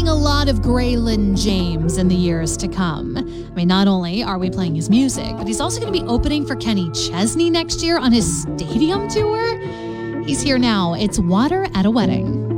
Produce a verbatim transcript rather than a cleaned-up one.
seeing a lot of Graylin James in the years to come. I mean, not only are we playing his music, but he's also going to be opening for Kenny Chesney next year on his stadium tour. He's here now. It's Water at a Wedding.